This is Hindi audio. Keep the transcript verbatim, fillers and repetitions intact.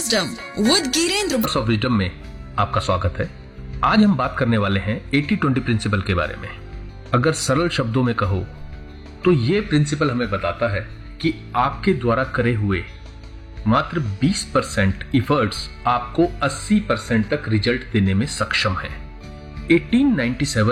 Wisdom with Girendra of wisdom में आपका स्वागत है। आज हम बात करने वाले हैं एटी ट्वेंटी प्रिंसिपल के बारे में। अगर सरल शब्दों में कहो तो ये प्रिंसिपल हमें बताता है कि आपके द्वारा करे हुए मात्र बीस परसेंट इफर्ट्स आपको अस्सी परसेंट तक रिजल्ट देने में सक्षम है। अठारह सौ सत्तानवे